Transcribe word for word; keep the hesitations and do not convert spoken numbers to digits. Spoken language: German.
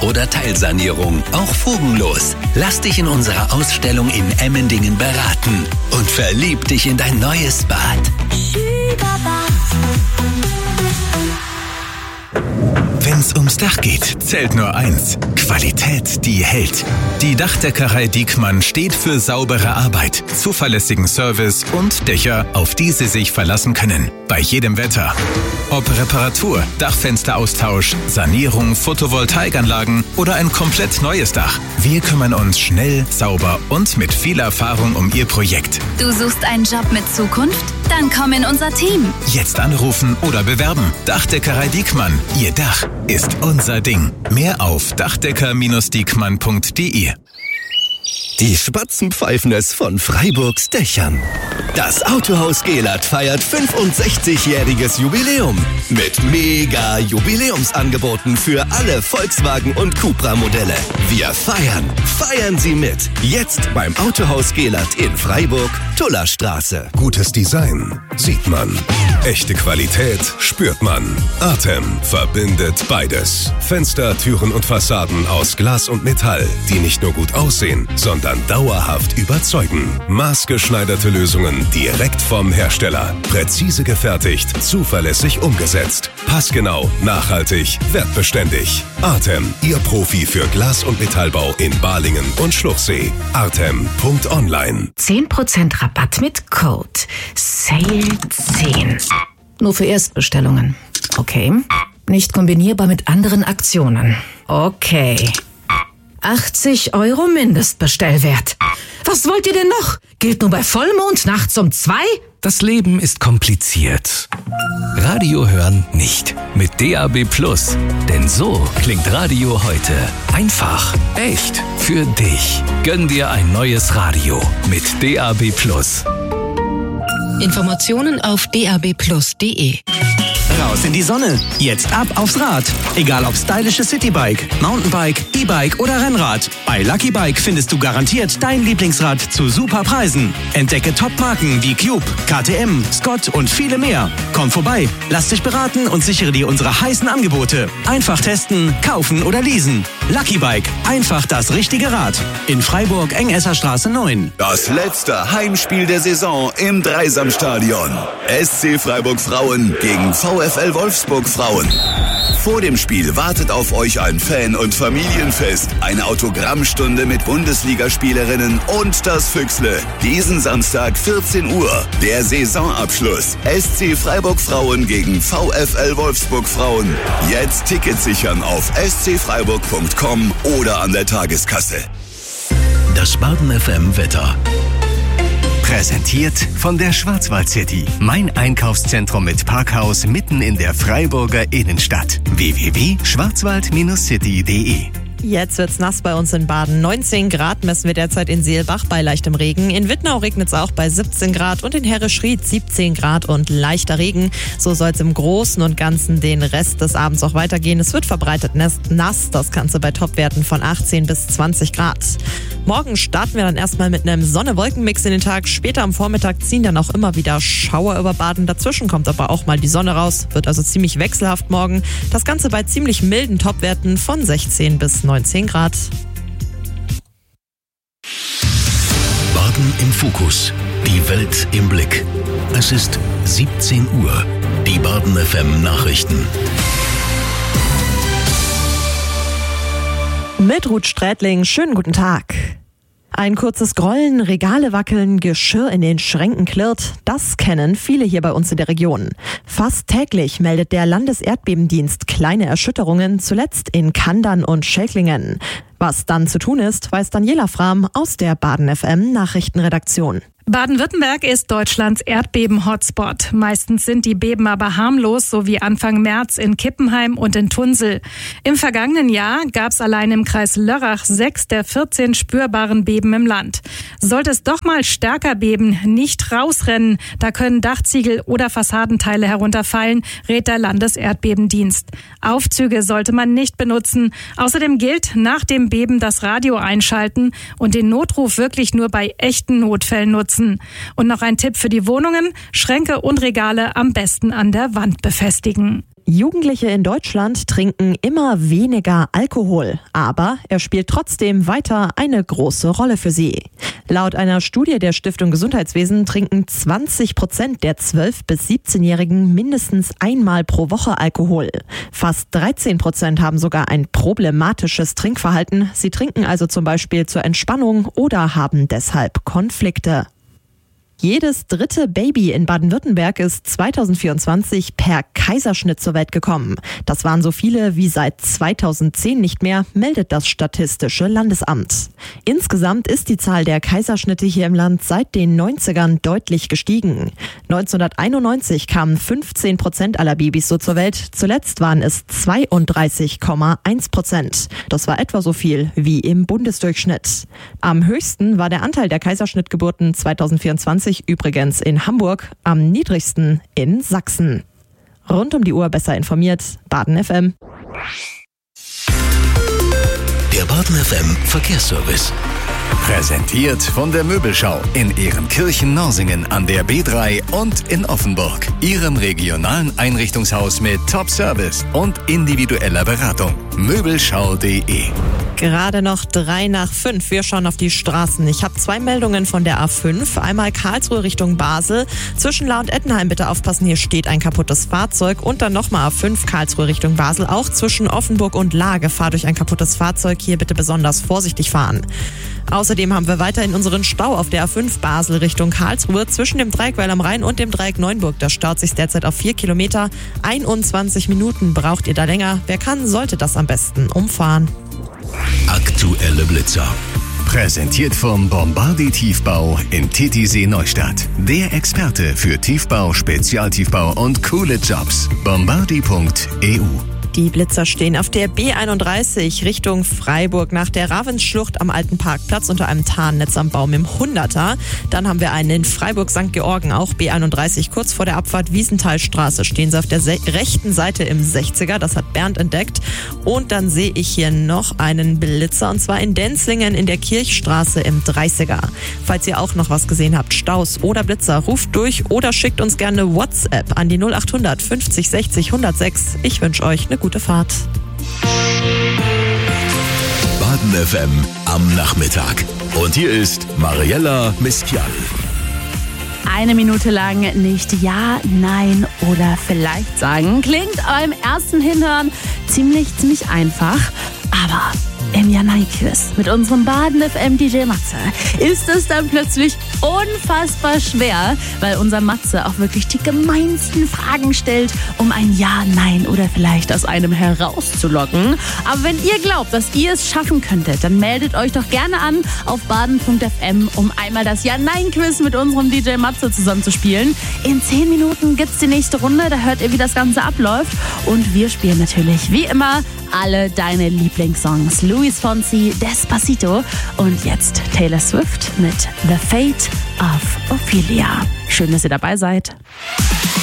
oder Teilsanierung, auch fugenlos. Lass dich in unserer Ausstellung in Emmendingen beraten und verlieb dich in dein neues Bad. Wenn's ums Dach geht, zählt nur eins: Qualität, die hält. Die Dachdeckerei Diekmann steht für saubere Arbeit, zuverlässigen Service und Dächer, auf die Sie sich verlassen können. Bei jedem Wetter. Ob Reparatur, Dachfensteraustausch, Sanierung, Photovoltaikanlagen oder ein komplett neues Dach. Wir kümmern uns schnell, sauber und mit viel Erfahrung um Ihr Projekt. Du suchst einen Job mit Zukunft? Dann komm in unser Team. Jetzt anrufen oder bewerben. Dachdeckerei Diekmann. Ihr Dach ist unser Ding. Mehr auf dachdecker Bindestrich diekmann punkt de. Die Spatzen pfeifen es von Freiburgs Dächern. Das Autohaus Gehlert feiert fünfundsechzigjähriges Jubiläum mit mega Jubiläumsangeboten für alle Volkswagen und Cupra-Modelle. Wir feiern, feiern Sie mit. Jetzt beim Autohaus Gehlert in Freiburg, Tullerstraße. Gutes Design sieht man. Echte Qualität spürt man. Artem verbindet beides. Fenster, Türen und Fassaden aus Glas und Metall, die nicht nur gut aussehen, sondern dauerhaft überzeugen. Maßgeschneiderte Lösungen direkt vom Hersteller. Präzise gefertigt, zuverlässig umgesetzt. Passgenau, nachhaltig, wertbeständig. Artem, Ihr Profi für Glas- und Metallbau in Balingen und Schluchsee. artem punkt online. zehn Prozent Rabatt mit Code Sale zehn. Nur für Erstbestellungen. Okay. Nicht kombinierbar mit anderen Aktionen. Okay. achtzig Euro Mindestbestellwert. Was wollt ihr denn noch? Gilt nur bei Vollmond nachts um zwei? Das Leben ist kompliziert. Radio hören nicht. Mit D A B Plus. Denn so klingt Radio heute. Einfach, echt, für dich. Gönn dir ein neues Radio mit D A B Plus. Informationen auf d a b plus punkt de. Raus in die Sonne. Jetzt ab aufs Rad. Egal ob stylisches Citybike, Mountainbike, E-Bike oder Rennrad. Bei Lucky Bike findest du garantiert dein Lieblingsrad zu super Preisen. Entdecke Top-Marken wie Cube, K T M, Scott und viele mehr. Komm vorbei, lass dich beraten und sichere dir unsere heißen Angebote. Einfach testen, kaufen oder leasen. Lucky Bike. Einfach das richtige Rad. In Freiburg, Engesserstraße neun. Das letzte Heimspiel der Saison im Dreisamstadion. S C Freiburg Frauen gegen VfL Wolfsburg Frauen. Vor dem Spiel wartet auf euch ein Fan- und Familienfest, eine Autogrammstunde mit Bundesligaspielerinnen und das Füchsle. Diesen Samstag vierzehn Uhr, der Saisonabschluss. S C Freiburg Frauen gegen VfL Wolfsburg Frauen. Jetzt Tickets sichern auf s c freiburg punkt com oder an der Tageskasse. Das Baden F M Wetter. Präsentiert von der Schwarzwald City. Mein Einkaufszentrum mit Parkhaus mitten in der Freiburger Innenstadt. w w w punkt schwarzwald city punkt de. Jetzt wird's nass bei uns in Baden. neunzehn Grad messen wir derzeit in Seelbach bei leichtem Regen. In Wittnau regnet es auch bei siebzehn Grad und in Herrischried siebzehn Grad und leichter Regen. So soll es im Großen und Ganzen den Rest des Abends auch weitergehen. Es wird verbreitet nass, das Ganze bei Topwerten von achtzehn bis zwanzig Grad. Morgen starten wir dann erstmal mit einem Sonne-Wolken-Mix in den Tag. Später am Vormittag ziehen dann auch immer wieder Schauer über Baden. Dazwischen kommt aber auch mal die Sonne raus. Wird also ziemlich wechselhaft morgen. Das Ganze bei ziemlich milden Topwerten von sechzehn bis neunzehn Grad. Baden im Fokus. Die Welt im Blick. Es ist siebzehn Uhr. Die Baden F M Nachrichten. Mit Ruth Strätling, schönen guten Tag. Ein kurzes Grollen, Regale wackeln, Geschirr in den Schränken klirrt, das kennen viele hier bei uns in der Region. Fast täglich meldet der Landeserdbebendienst kleine Erschütterungen, zuletzt in Kandern und Schelklingen. Was dann zu tun ist, weiß Daniela Frahm aus der Baden F M Nachrichtenredaktion. Baden-Württemberg ist Deutschlands Erdbeben-Hotspot. Meistens sind die Beben aber harmlos, so wie Anfang März in Kippenheim und in Tunsel. Im vergangenen Jahr gab es allein im Kreis Lörrach sechs der vierzehn spürbaren Beben im Land. Sollte es doch mal stärker beben, nicht rausrennen. Da können Dachziegel oder Fassadenteile herunterfallen, rät der Landeserdbebendienst. Aufzüge sollte man nicht benutzen. Außerdem gilt, nach dem Beben das Radio einschalten und den Notruf wirklich nur bei echten Notfällen nutzen. Und noch ein Tipp für die Wohnungen: Schränke und Regale am besten an der Wand befestigen. Jugendliche in Deutschland trinken immer weniger Alkohol, aber er spielt trotzdem weiter eine große Rolle für sie. Laut einer Studie der Stiftung Gesundheitswesen trinken zwanzig Prozent der zwölf- bis siebzehnjährigen mindestens einmal pro Woche Alkohol. Fast dreizehn Prozent haben sogar ein problematisches Trinkverhalten. Sie trinken also zum Beispiel zur Entspannung oder haben deshalb Konflikte. Jedes dritte Baby in Baden-Württemberg ist zweitausendvierundzwanzig per Kaiserschnitt zur Welt gekommen. Das waren so viele wie seit zweitausendzehn nicht mehr, meldet das Statistische Landesamt. Insgesamt ist die Zahl der Kaiserschnitte hier im Land seit den neunzigern deutlich gestiegen. neunzehnhunderteinundneunzig kamen fünfzehn Prozent aller Babys so zur Welt. Zuletzt waren es zweiunddreißig Komma eins Prozent. Das war etwa so viel wie im Bundesdurchschnitt. Am höchsten war der Anteil der Kaiserschnittgeburten zweitausendvierundzwanzig übrigens in Hamburg, am niedrigsten in Sachsen. Rund um die Uhr besser informiert, Baden F M. Der Baden F M Verkehrsservice. Präsentiert von der Möbelschau in Ehrenkirchen-Norsingen an der B drei und in Offenburg. Ihrem regionalen Einrichtungshaus mit Top-Service und individueller Beratung. Möbelschau punkt de. Gerade noch drei nach fünf. Wir schauen auf die Straßen. Ich habe zwei Meldungen von der A fünf. Einmal Karlsruhe Richtung Basel. Zwischen La und Ettenheim bitte aufpassen, hier steht ein kaputtes Fahrzeug. Und dann nochmal A fünf Karlsruhe Richtung Basel. Auch zwischen Offenburg und La Gefahr durch ein kaputtes Fahrzeug. Hier bitte besonders vorsichtig fahren. Außerdem haben wir weiterhin unseren Stau auf der A fünf Basel Richtung Karlsruhe. Zwischen dem Dreieck Weil am Rhein und dem Dreieck Neuenburg. Da staut sich derzeit auf vier Kilometer. einundzwanzig Minuten braucht ihr da länger. Wer kann, sollte das am besten umfahren. Aktuelle Blitzer. Präsentiert vom Bombardi Tiefbau in Titisee Neustadt. Der Experte für Tiefbau, Spezialtiefbau und coole Jobs. bombardi punkt e u. Die Blitzer stehen auf der B einunddreißig Richtung Freiburg nach der Ravensschlucht am alten Parkplatz unter einem Tarnnetz am Baum im Hunderter. Dann haben wir einen in Freiburg Sankt Georgen, auch B einunddreißig, kurz vor der Abfahrt Wiesenthalstraße. Stehen sie auf der se- rechten Seite im sechziger, das hat Bernd entdeckt. Und dann sehe ich hier noch einen Blitzer, und zwar in Denzlingen in der Kirchstraße im dreißiger. Falls ihr auch noch was gesehen habt, Staus oder Blitzer, ruft durch oder schickt uns gerne WhatsApp an die null achthundert fünfzig sechzig hundertsechs. Ich wünsche euch eine gute Fahrt. Baden F M am Nachmittag. Und hier ist Mariella Miskian. Eine Minute lang nicht Ja, Nein oder vielleicht sagen. Klingt beim ersten Hinhören ziemlich, ziemlich einfach. Aber im Ja-Nein-Quiz mit unserem Baden F M D J Matze ist es dann plötzlich unfassbar schwer, weil unser Matze auch wirklich die gemeinsten Fragen stellt, um ein Ja, Nein oder vielleicht aus einem herauszulocken. Aber wenn ihr glaubt, dass ihr es schaffen könntet, dann meldet euch doch gerne an auf baden punkt f m, um einmal das Ja-Nein-Quiz mit unserem D J Matze zusammen zu spielen. In zehn Minuten gibt's die nächste Runde, da hört ihr, wie das Ganze abläuft. Und wir spielen natürlich wie immer alle deine Lieblingssongs. Luis Fonsi, Despacito und jetzt Taylor Swift mit The Fate of Ophelia. Schön, dass ihr dabei seid.